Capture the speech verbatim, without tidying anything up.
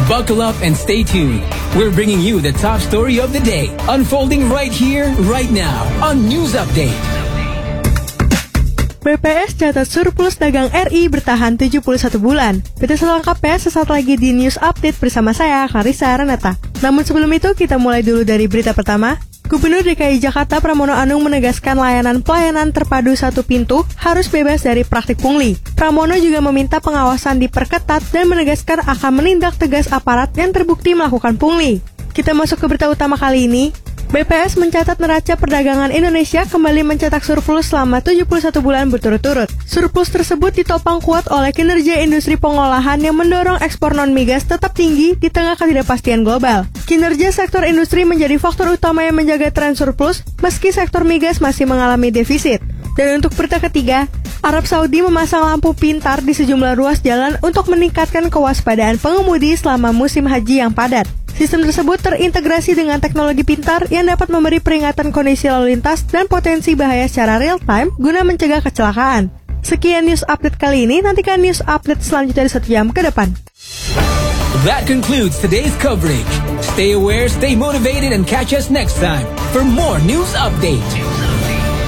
Buckle up and stay tuned. We're bringing you the top story of the day, unfolding right here, right now, on News Update. B P S catat surplus dagang R I bertahan tujuh puluh satu bulan. Kita selengkapnya sesaat lagi di News Update bersama saya, Clarissa Renata. Namun sebelum itu, kita mulai dulu dari berita pertama. Gubernur D K I Jakarta Pramono Anung menegaskan layanan pelayanan terpadu satu pintu harus bebas dari praktik pungli. Pramono juga meminta pengawasan diperketat dan menegaskan akan menindak tegas aparat yang terbukti melakukan pungli. Kita masuk ke berita utama kali ini. B P S mencatat neraca perdagangan Indonesia kembali mencetak surplus selama tujuh puluh satu bulan berturut-turut. Surplus tersebut ditopang kuat oleh kinerja industri pengolahan yang mendorong ekspor non-migas tetap tinggi di tengah ketidakpastian global. Kinerja sektor industri menjadi faktor utama yang menjaga tren surplus, meski sektor migas masih mengalami defisit. Dan untuk berita ketiga, Arab Saudi memasang lampu pintar di sejumlah ruas jalan untuk meningkatkan kewaspadaan pengemudi selama musim haji yang padat. Sistem tersebut terintegrasi dengan teknologi pintar yang dapat memberi peringatan kondisi lalu lintas dan potensi bahaya secara real-time guna mencegah kecelakaan. Sekian News Update kali ini, nantikan News Update selanjutnya di satu jam ke depan. That concludes today's coverage. Stay aware, stay motivated, and catch us next time for more News Update.